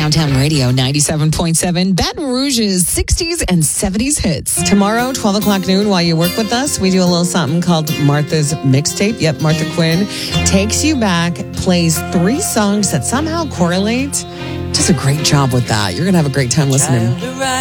Downtown Radio 97.7, Baton Rouge's 60s and 70s hits. Tomorrow, 12 o'clock noon, while you work with us, we do a little something called Martha's Mixtape. Yep, Martha Quinn takes you back, plays 3 songs that somehow correlate. Does a great job with that. You're going to have a great time listening.